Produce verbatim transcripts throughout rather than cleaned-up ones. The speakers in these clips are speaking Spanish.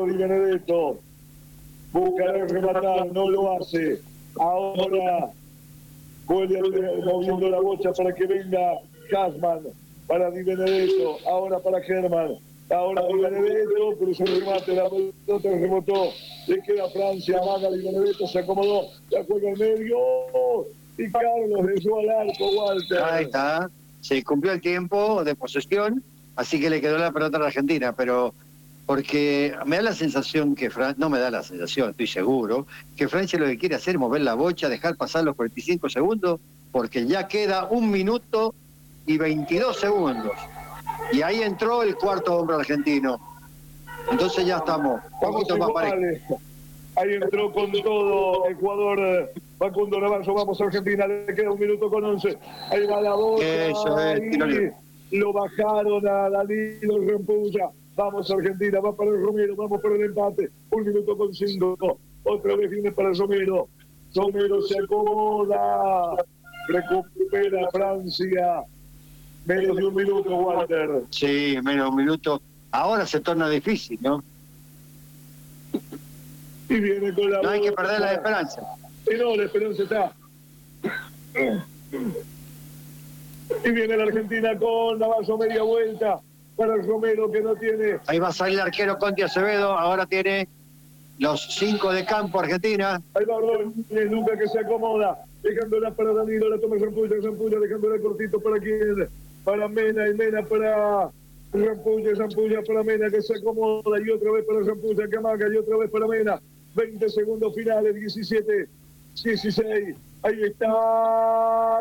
Di Benedetto. Buscará rematar, no lo hace. Ahora vuelve moviendo la bocha para que venga Casman. Para Di Benedetto. Ahora para Germán. Ahora Di Benedetto, pero se remate, la pelota rebotó. Le queda Francia, amaga Di Benedetto, se acomodó, la juega en medio. Y Carlos dejó al arco, Walter. Ahí está. Se cumplió el tiempo de posesión, así que le quedó la pelota a la Argentina, pero porque me da la sensación que Francia, no me da la sensación, estoy seguro, que Francia lo que quiere hacer es mover la bocha, dejar pasar los cuarenta y cinco segundos, porque ya queda un minuto y veintidós segundos. Y ahí entró el cuarto hombre argentino. Entonces ya estamos un poquito más parejo. Ahí entró con todo el jugador Facundo Navarro. Vamos a Argentina, le queda un minuto con once. Ahí va la bocha. Eso es, ahí lo bajaron a Danilo Rampulla. Vamos Argentina, va para el Romero, vamos por el empate. Un minuto con cinco. Otra vez viene para el Romero. Romero se acomoda. Recupera Francia. Menos de un minuto, Walter. Sí, menos de un minuto. Ahora se torna difícil, ¿no? Y viene con la No hay que bocha. perder la esperanza. Y no, la esperanza está. Y viene la Argentina con Navarro, media vuelta para el Romero, que no tiene. Ahí va a salir el arquero Conti Acevedo. Ahora tiene los cinco de campo Argentina. Ahí va Rodríguez, Luca, que se acomoda, dejándola para Danilo, la toma Rampulla, Rampulla, dejándola cortito para quién, para Mena, y Mena para Rampulla, Rampulla para Mena, que se acomoda, y otra vez para Rampulla, que amaga, y otra vez para Mena. veinte segundos finales, diecisiete, dieciséis, ahí está,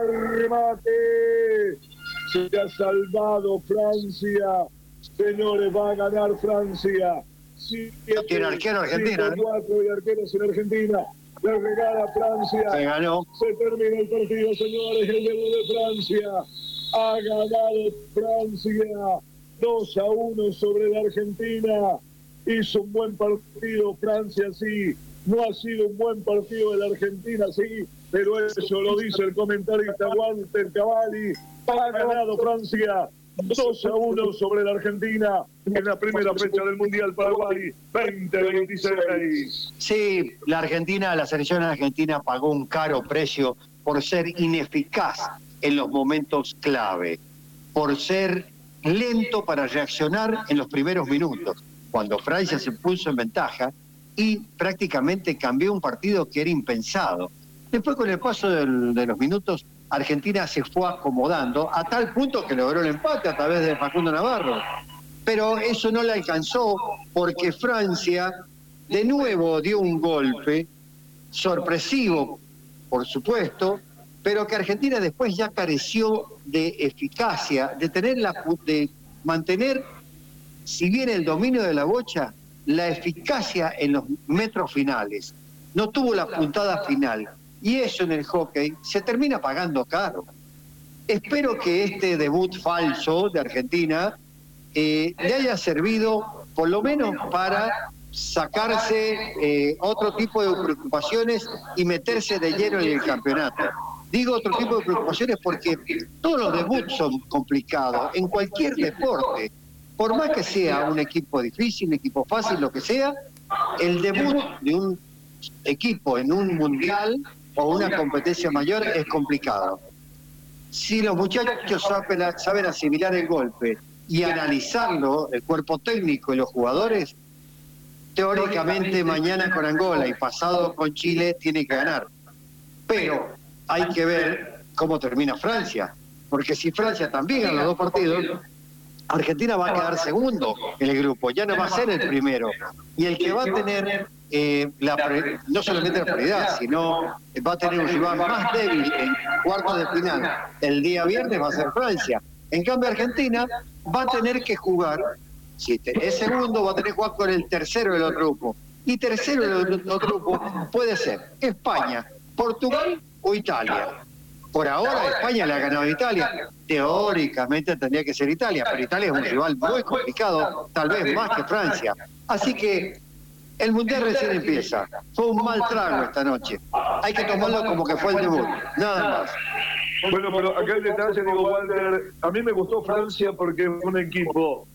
remate, se ha salvado Francia, señores, va a ganar Francia. No tiene arquero Argentina. cinco, cuatro y arqueros en Argentina. Le regala Francia. Se ganó. Se termina el partido, señores. El debut de Francia. Ha ganado Francia dos a uno sobre la Argentina. Hizo un buen partido Francia, sí. No ha sido un buen partido de la Argentina, sí. Pero eso lo dice el comentarista Walter Cavalli. Ha ganado Francia dos a uno sobre la Argentina en la primera fecha del Mundial Paraguay veinte veintiséis. Sí, la Argentina, la selección argentina pagó un caro precio por ser ineficaz en los momentos clave, por ser lento para reaccionar en los primeros minutos, cuando Francia se puso en ventaja y prácticamente cambió un partido que era impensado. Después, con el paso del, de los minutos, Argentina se fue acomodando a tal punto que logró el empate a través de Facundo Navarro. Pero eso no le alcanzó porque Francia de nuevo dio un golpe sorpresivo, por supuesto, pero que Argentina después ya careció de eficacia, de tener la, de mantener, si bien el dominio de la bocha, la eficacia en los metros finales. No tuvo la puntada final. Y eso en el hockey se termina pagando caro. Espero que este debut falso de Argentina eh, le haya servido por lo menos para sacarse eh, otro tipo de preocupaciones y meterse de lleno en el campeonato. Digo otro tipo de preocupaciones porque todos los debuts son complicados en cualquier deporte. Por más que sea un equipo difícil, un equipo fácil, lo que sea, el debut de un equipo en un mundial o una competencia mayor es complicado. Si los muchachos saben, saben asimilar el golpe y analizarlo, el cuerpo técnico y los jugadores, teóricamente mañana con Angola y pasado con Chile tiene que ganar. Pero hay que ver cómo termina Francia, porque si Francia también gana los dos partidos, Argentina va a quedar segundo en el grupo, ya no va a ser el primero. Y el que va a tener eh, la pre, no solamente la prioridad, sino va a tener un rival más débil en cuartos de final el día viernes va a ser Francia. En cambio Argentina va a tener que jugar, si es segundo, va a tener que jugar con el tercero del otro grupo. Y tercero del otro grupo puede ser España, Portugal o Italia. Por ahora España le ha ganado a Italia. Teóricamente tendría que ser Italia, pero Italia es un rival muy complicado, tal vez más que Francia. Así que el Mundial recién empieza. Fue un mal trago esta noche. Hay que tomarlo como que fue el debut, nada más. Bueno, pero acá el detalle, digo, Walter, a mí me gustó Francia porque es un equipo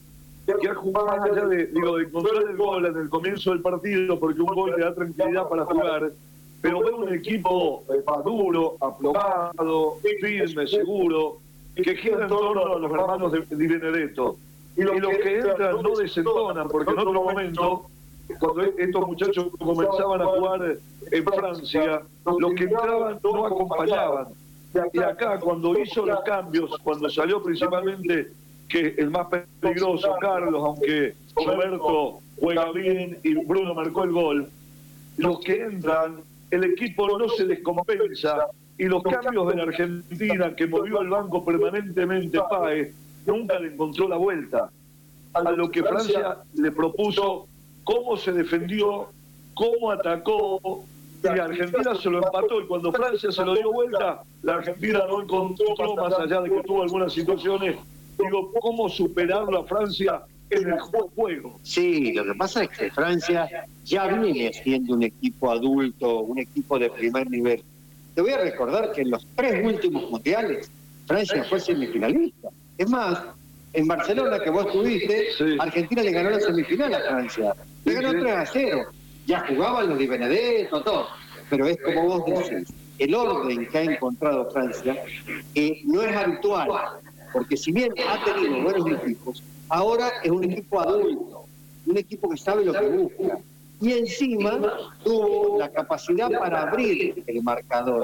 que ha jugado más allá de, digo, de encontrar el gol en el comienzo del partido, porque un gol te da tranquilidad para jugar, pero ver un equipo eh, maduro, aplomado, firme, seguro, que gira en torno a los hermanos de Di Benedetto. Y los que entran no desentonan, porque en otro momento, cuando estos muchachos comenzaban a jugar en Francia, los que entraban no acompañaban. Y acá, cuando hizo los cambios, cuando salió principalmente que el más peligroso, Carlos, aunque Roberto juega bien y Bruno marcó el gol, los que entran, el equipo no se descompensa, y los cambios de la Argentina, que movió el banco permanentemente Páez, nunca le encontró la vuelta a lo que Francia le propuso, cómo se defendió, cómo atacó, y Argentina se lo empató, y cuando Francia se lo dio vuelta, la Argentina no encontró, más allá de que tuvo algunas situaciones, digo, cómo superarlo a Francia en el juego. Sí, lo que pasa es que Francia ya viene siendo un equipo adulto, un equipo de primer nivel. Te voy a recordar que en los tres últimos mundiales Francia fue semifinalista. Es más, en Barcelona, que vos estuviste, sí, Argentina le ganó la semifinal a Francia. Le ganó tres a cero. Ya jugaban los Di Benedetto, todo. Pero es como vos decís, el orden que ha encontrado Francia eh, no es habitual. Porque si bien ha tenido buenos equipos, ahora es un equipo adulto, un equipo que sabe lo que busca. Y encima tuvo la capacidad para abrir el marcador.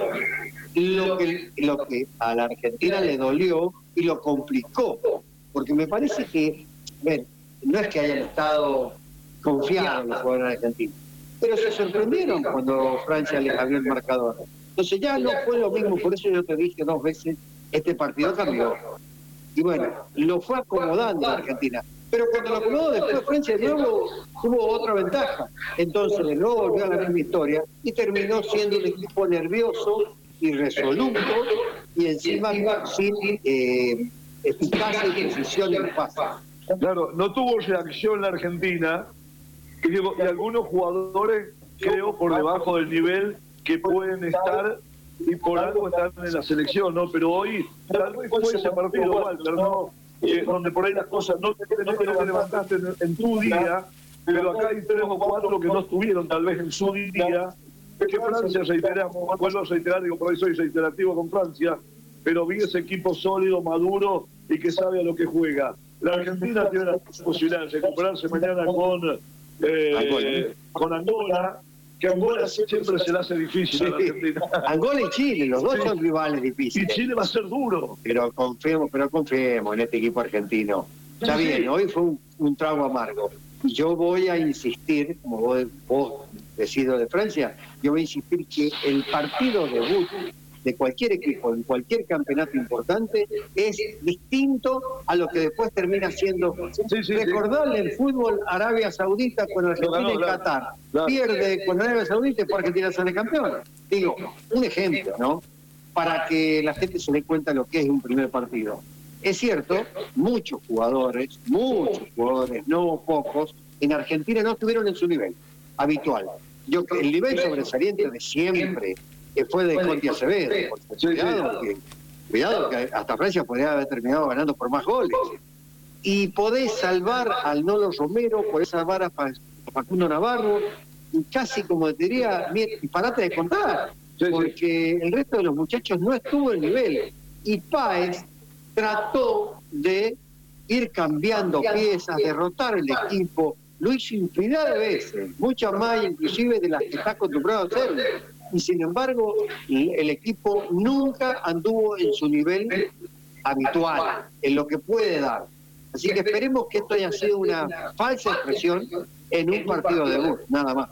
Lo que, lo que a la Argentina le dolió y lo complicó. Porque me parece que, bueno, no es que hayan estado confiados los jugadores argentinos, pero se sorprendieron cuando Francia les abrió el marcador. Entonces ya no fue lo mismo, por eso yo te dije dos veces, este partido cambió. Y bueno, lo fue acomodando la Argentina. Pero cuando lo acomodó después Francia de nuevo tuvo otra ventaja. Entonces de nuevo volvió a la misma historia y terminó siendo un equipo nervioso, irresoluto y encima sin eh, eficacia y precisión en pase. Claro, no tuvo reacción la Argentina y, digo, y algunos jugadores creo por debajo del nivel que pueden estar y por algo están en la selección, ¿no? Pero hoy tal vez fue ese partido, Walter, ¿no? Eh, donde por ahí las cosas no te, no te, no te levantaste en, en tu día, pero acá hay tres o cuatro que no estuvieron tal vez en su día, que Francia, reiteramos, vuelvo a reiterar, digo, por ahí soy reiterativo con Francia, pero vi ese equipo sólido, maduro y que sabe a lo que juega. La Argentina tiene la posibilidad de recuperarse mañana con, eh, con Angola, que Angola siempre se le hace difícil, sí, a la Argentina. Angola y Chile, los dos sí son rivales difíciles. Y Chile va a ser duro. Pero confiemos, pero confiemos en este equipo argentino. Está sí, bien, sí. Hoy fue un, un trago amargo. Yo voy a insistir, como vos, vos decís de Francia, yo voy a insistir que el partido debut de cualquier equipo en cualquier campeonato importante es distinto a lo que después termina siendo. Sí, sí, recordarle sí. El fútbol Arabia Saudita con Argentina no, no, y Qatar. Claro, claro. Pierde con Arabia Saudita y por Argentina sale campeón. Digo, un ejemplo, ¿no? Para que la gente se dé cuenta de lo que es un primer partido. Es cierto, muchos jugadores, muchos jugadores, no pocos, en Argentina no estuvieron en su nivel habitual. Yo, el nivel sobresaliente de siempre, que fue de Conti Acevedo. Cuidado, que, cuidado que hasta Francia podría haber terminado ganando por más goles. Y podés salvar al Nolo Romero, podés salvar a Facundo Navarro, y casi como te diría, parate de contar, porque el resto de los muchachos no estuvo en nivel. Y Páez trató de ir cambiando piezas, derrotar el equipo, lo hizo infinidad de veces, muchas más inclusive de las que está acostumbrado a hacerlo. Y sin embargo, el equipo nunca anduvo en su nivel habitual, en lo que puede dar. Así que esperemos que esto haya sido una falsa expresión en un partido de debut, nada más.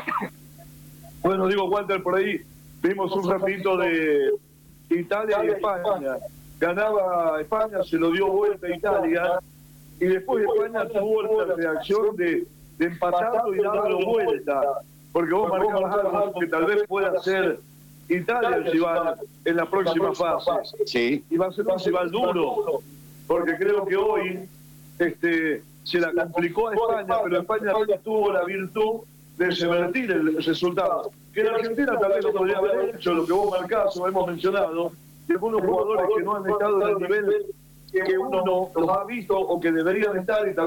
Bueno, digo, Walter, por ahí vimos un ratito de Italia y España. Ganaba España, se lo dio vuelta a Italia, y después España tuvo la reacción de, de empatarlo y darlo vuelta. Porque vos marcabas algo que tal vez pueda ser Italia el rival en la próxima fase. Sí. Y va a ser un rival duro, porque creo que hoy este, se la complicó a España, pero España tuvo la virtud de revertir el resultado. Que la Argentina tal vez lo podría haber hecho, lo que vos marcás o hemos mencionado, de algunos jugadores que no han estado en el nivel que uno los ha visto o que deberían estar y tal vez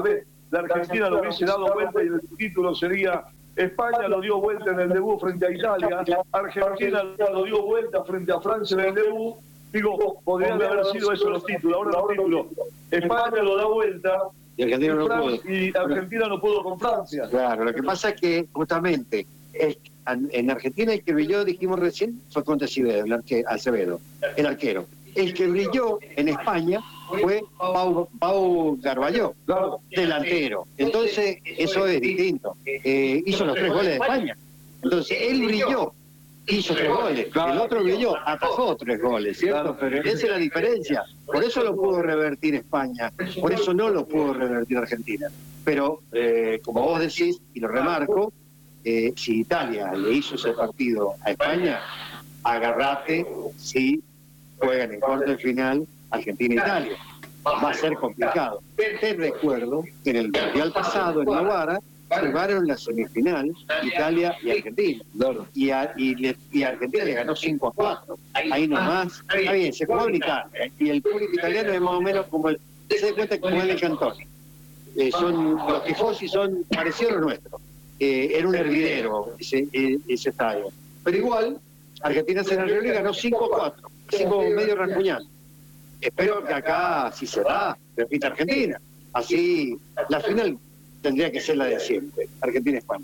la Argentina lo hubiese dado vuelta y el título sería: España lo dio vuelta en el debut frente a Italia, Argentina lo dio vuelta frente a Francia en el debut. Digo, podrían haber sido esos los títulos. Ahora los títulos: España lo da vuelta y Argentina, y no Francia, pudo. y Argentina no pudo con Francia. Claro, lo que pasa es que justamente el, en Argentina el que brilló, dijimos recién, fue Conte Acevedo, el, arque, Acevedo, el arquero. El que brilló en España fue Pau, Pau Garballó, delantero. Entonces, eso es distinto. Eh, hizo los tres goles de España. Entonces, él brilló, hizo tres goles. El otro brilló, atajó tres goles, ¿cierto? Pero esa es la diferencia. Por eso lo pudo revertir España. Por eso no lo pudo revertir Argentina. Pero, eh, como vos decís, y lo remarco, eh, si Italia le hizo ese partido a España, agarrate si juegan en cuarto de final Argentina-Italia. Va a ser complicado. Te recuerdo que en el Mundial pasado, en Novara, jugaron la semifinal Italia y Argentina. Y, a, y, le, y Argentina le ganó cinco a cuatro. Ahí nomás. Está bien, se jugó en Italia. Y el público italiano es más o menos como el... Se da cuenta como el de Cantoni. Eh, son, los tifosi son parecidos a los nuestros. Eh, era un hervidero ese, ese estadio. Pero igual, Argentina se ganó y ganó cinco a cuatro. Así como medio rasguñal. Espero que acá, si se da, repita Argentina. Así, la final tendría que ser la de siempre, Argentina-España.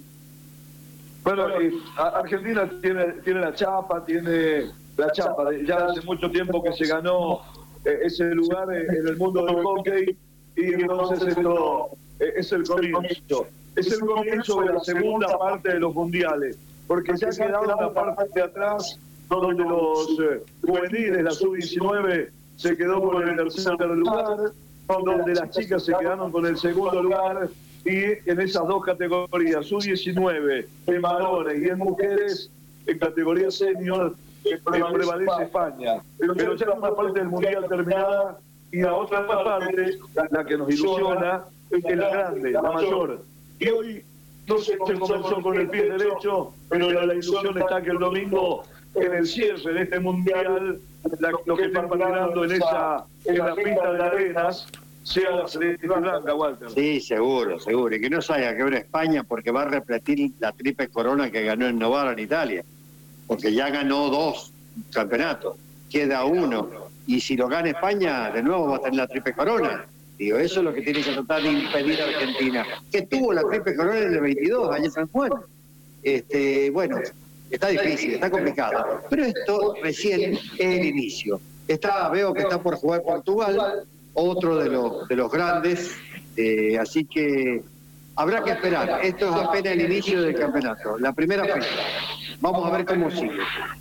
Bueno, eh, Argentina tiene, tiene la chapa, tiene la chapa. De, ya hace mucho tiempo que se ganó eh, ese lugar eh, en el mundo del hockey, y entonces esto eh, es el comienzo. Es el comienzo de la segunda parte de los mundiales, porque ya ha quedado una parte de atrás donde los eh, juveniles, la sub diecinueve, se quedó con el tercer lugar, donde las chicas se quedaron con el segundo lugar, y en esas dos categorías, sub diecinueve en varones y en mujeres, en categoría senior, eh, prevalece España. Pero ya una parte del mundial terminada, y la otra parte, la que nos ilusiona, es la grande, la mayor. Y hoy no se comenzó con el pie derecho, pero la ilusión está que el domingo, en el cierre de este mundial, la, lo que están parando en esa en la pista de Arenas sea la celeste blanca, Walter. Sí, seguro, seguro. Y que no se haya que ver España, porque va a repetir la triple corona que ganó en Novara en Italia. Porque ya ganó dos campeonatos, queda uno. Y si lo gana España, de nuevo va a tener la triple corona. Digo, eso es lo que tiene que tratar de impedir a Argentina, que tuvo la triple corona en el veintidós, allá en San Juan. Este, bueno, está difícil, está complicado. Pero esto recién es el inicio. Está, veo que está por jugar Portugal, otro de los, de los grandes, eh, así que habrá que esperar. Esto es apenas el inicio del campeonato, la primera fecha. Vamos a ver cómo sigue.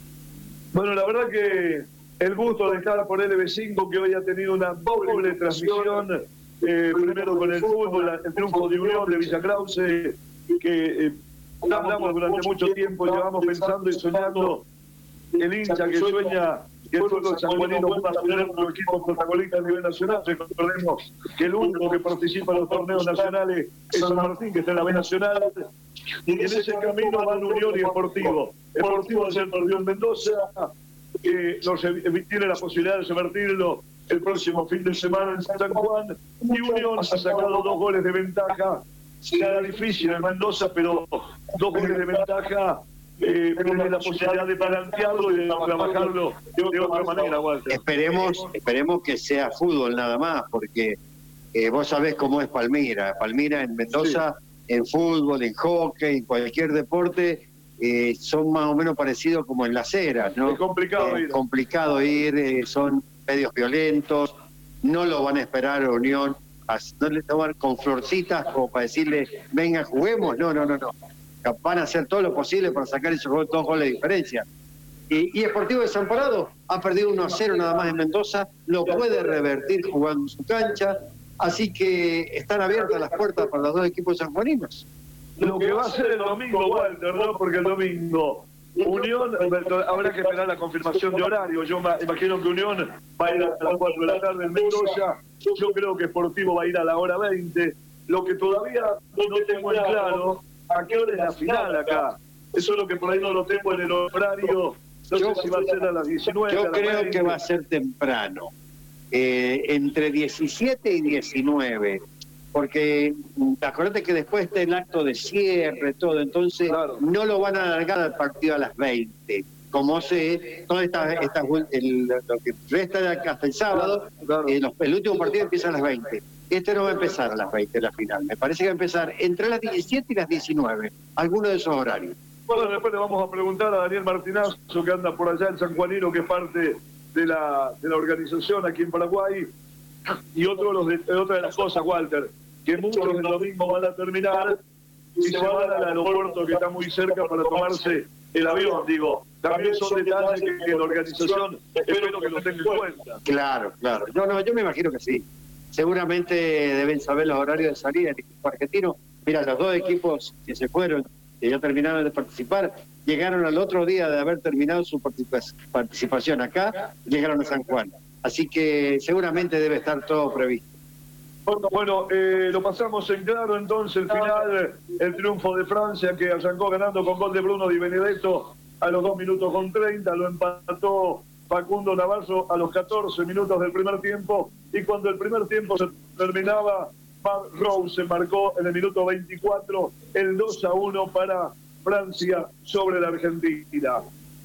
Bueno, la verdad que el gusto de estar por L B cinco, que hoy ha tenido una doble transmisión, eh, primero con el fútbol, el triunfo de Unión de Villa Krause, que eh, hablamos durante mucho tiempo, llevamos pensando y soñando, el hincha que sueña que el fútbol sanjuanino pueda tener un equipo protagonista a nivel nacional. Recordemos que el único que participa en los torneos nacionales es San Martín, que está en la B Nacional, y en ese camino van Unión y Sportivo. Sportivo ayer perdió en Mendoza, que eh, tiene la posibilidad de revertirlo el próximo fin de semana en San Juan, y Unión ha sacado dos goles de ventaja. Será difícil en Mendoza, pero dos goles de ventaja eh, tiene la posibilidad de balancearlo y de trabajarlo de, de otra manera, Walter. Esperemos, esperemos que sea fútbol nada más, porque eh, vos sabés cómo es Palmira. Palmira en Mendoza, sí, en fútbol, en hockey, en cualquier deporte, eh, son más o menos parecidos como en Las Heras, ¿no? Es complicado eh, ir. complicado ir, eh, son medios violentos, no lo van a esperar a Unión, a, no le toman con florcitas como para decirle, venga, juguemos, no, no, no, no. Van a hacer todo lo posible para sacar esos dos goles de diferencia. Y, y Sportivo Desamparado ha perdido uno a cero nada más en Mendoza, lo puede revertir jugando en su cancha, así que están abiertas las puertas para los dos equipos sanjuaninos. Lo que va a ser el domingo, Walter, ¿no? Porque el domingo Unión, habrá que esperar la confirmación de horario. Yo imagino que Unión va a ir a las cuatro de la tarde en Mendoza. Yo creo que Sportivo va a ir a la hora veinte. Lo que todavía no tengo en claro, ¿a qué hora es la final acá? Eso es lo que por ahí no lo tengo en el horario. No yo, sé si va a ser a las diecinueve. Yo a las creo veinte. que va a ser temprano. Eh, entre diecisiete y diecinueve. porque acuérdate que después está el acto de cierre, todo, entonces claro, no lo van a alargar al partido a las veinte. Como se, toda esta, esta el, lo que resta de acá hasta el sábado, claro, eh, los, el último partido empieza a las veinte. Este no va a empezar a las veinte, la final. Me parece que va a empezar entre las diecisiete y las diecinueve, alguno de esos horarios. Bueno, después le vamos a preguntar a Daniel Martinazo, que anda por allá en San Juanino, que es parte de la, de la organización aquí en Paraguay. Y otro de los de, otra de las cosas, Walter, que muchos el domingo van a terminar y se van al aeropuerto que está muy cerca para tomarse el avión, digo. También son detalles que, que la organización espero que lo tenga en cuenta. Claro, claro. Yo, no, yo me imagino que sí. Seguramente deben saber los horarios de salida del equipo argentino. Mira, los dos equipos que se fueron, que ya terminaron de participar, llegaron al otro día de haber terminado su participación acá, llegaron a San Juan. Así que seguramente debe estar todo previsto. Bueno, bueno eh, lo pasamos en claro entonces el final, el triunfo de Francia que arrancó ganando con gol de Bruno Di Benedetto a los dos minutos con treinta, lo empató Facundo Navarro a los catorce minutos del primer tiempo, y cuando el primer tiempo se terminaba, Matt Rose se marcó en el minuto veinticuatro el dos a uno para Francia sobre la Argentina.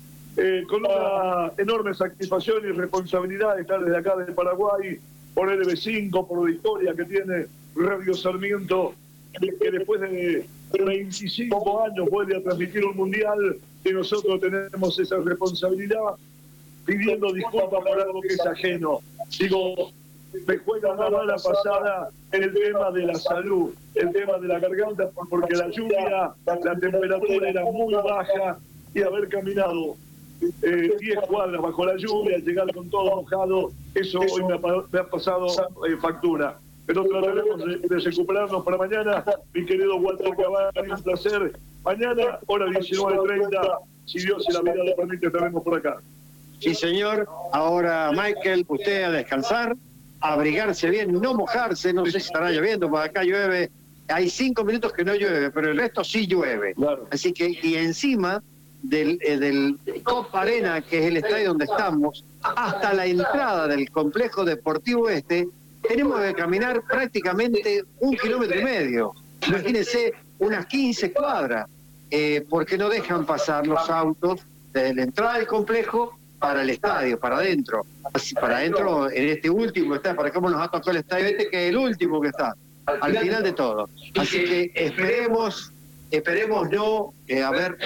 Eh, con una enorme satisfacción y responsabilidad estar desde acá de Paraguay, por L B cinco, por la historia que tiene Radio Sarmiento, que después de veinticinco años vuelve a transmitir un mundial, y nosotros tenemos esa responsabilidad, pidiendo disculpas por algo que es ajeno. Digo, me juega una mala pasada en el tema de la salud, el tema de la garganta, porque la lluvia, la temperatura era muy baja, y haber caminado Eh, diez cuadras bajo la lluvia, llegar con todo mojado, eso hoy me ha, me ha pasado eh, factura. Pero trataremos de, de recuperarnos para mañana, mi querido Walter Cavalli, un placer. Mañana, hora diecinueve treinta, si Dios y la vida lo permite, estaremos por acá. Sí, señor. Ahora, Michael, usted a descansar, a abrigarse bien, no mojarse, no sé si estará lloviendo, porque acá llueve. Hay cinco minutos que no llueve, pero el resto sí llueve. Claro. Así que, y encima del, eh, del Copa Arena, que es el estadio donde estamos, hasta la entrada del complejo deportivo este, tenemos que caminar prácticamente un kilómetro y medio. Imagínense, unas quince cuadras, eh, porque no dejan pasar los autos desde la entrada del complejo para el estadio, para adentro. Así, para adentro, en este último está, para cómo nos ha tocado el estadio este, que es el último que está, al final de todo. Así que esperemos, esperemos no, eh, a ver,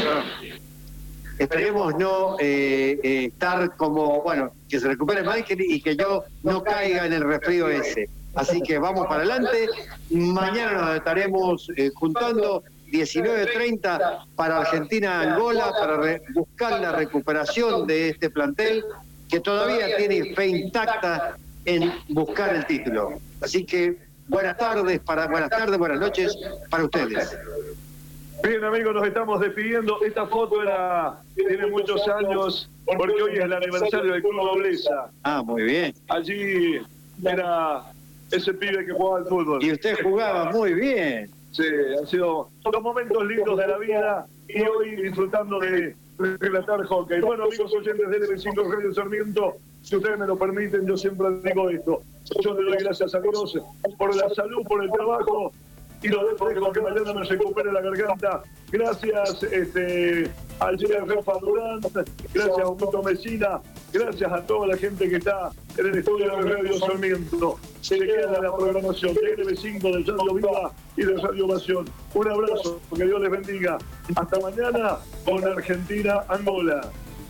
esperemos no eh, eh, estar como, bueno, que se recupere Michael y que yo no caiga en el resfrío ese. Así que vamos para adelante. Mañana nos estaremos eh, juntando diecinueve treinta para Argentina-Angola, para re buscar la recuperación de este plantel que todavía tiene fe intacta en buscar el título. Así que buenas tardes, para buenas tardes, buenas noches para ustedes. Bien, amigos, nos estamos despidiendo. Esta foto era tiene muchos años, porque hoy es el aniversario del Club Nobleza. Ah, muy bien. Allí era ese pibe que jugaba al fútbol. Y usted jugaba muy bien. Sí, han sido los momentos lindos de la vida, y hoy disfrutando de relatar hockey. Bueno, amigos oyentes de L B cinco Radio Sarmiento, si ustedes me lo permiten, yo siempre digo esto. Yo le doy gracias a Dios por la salud, por el trabajo, y lo dejo que mañana me recupere la garganta. Gracias este, al G. Rafa Durán, gracias a Augusto Mesina, gracias a toda la gente que está en el estudio de Radio Sarmiento. Se queda la programación de L B cinco, de Radio Viva y de Radio Ovación. Un abrazo, que Dios les bendiga. Hasta mañana con Argentina-Angola.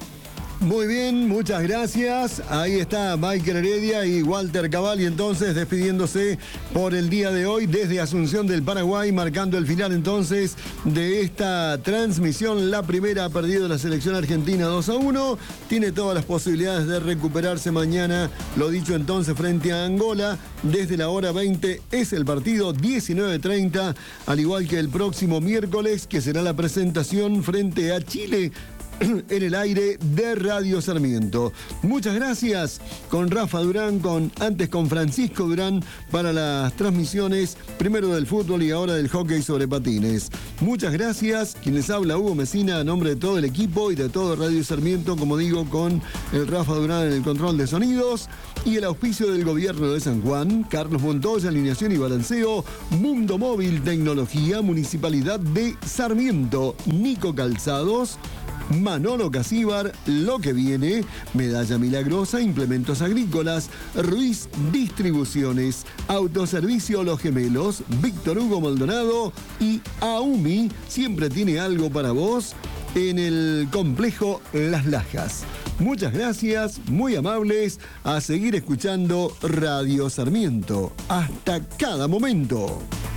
Muy bien, muchas gracias. Ahí está Michael Heredia y Walter Cavalli entonces despidiéndose por el día de hoy desde Asunción del Paraguay, marcando el final entonces de esta transmisión. La primera ha perdido la selección argentina dos a uno. Tiene todas las posibilidades de recuperarse mañana. Lo dicho entonces, frente a Angola, desde la hora veinte es el partido, diecinueve treinta, al igual que el próximo miércoles, que será la presentación frente a Chile. en el aire de Radio Sarmiento. Muchas gracias con Rafa Durán, con antes con Francisco Durán para las transmisiones, primero del fútbol y ahora del hockey sobre patines. Muchas gracias. Quien les habla, Hugo Mesina, a nombre de todo el equipo y de todo Radio Sarmiento, como digo, con el Rafa Durán en el control de sonidos y el auspicio del gobierno de San Juan, Carlos Montoya, alineación y balanceo, Mundo Móvil Tecnología, Municipalidad de Sarmiento, Nico Calzados, Manolo Casíbar, Lo que Viene, Medalla Milagrosa, Implementos Agrícolas, Ruiz Distribuciones, Autoservicio Los Gemelos, Víctor Hugo Maldonado y AUMI, siempre tiene algo para vos en el complejo Las Lajas. Muchas gracias, muy amables, a seguir escuchando Radio Sarmiento. Hasta cada momento.